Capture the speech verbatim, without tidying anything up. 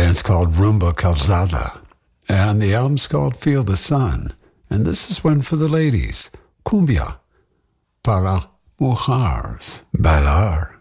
band's called Rumba Calzada. And the album's called Feel the Sun. And this is one for the ladies. Cumbia para mujeres bailar.